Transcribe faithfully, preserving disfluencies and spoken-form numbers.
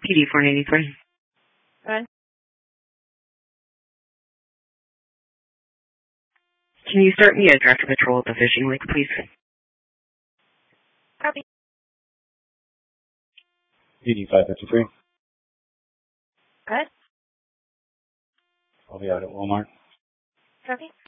P D four eighty-three. Good. Can you start me a draft patrol at the fishing lake, please? Copy. P D five fifty-three. Good. I'll be out at Walmart. Copy.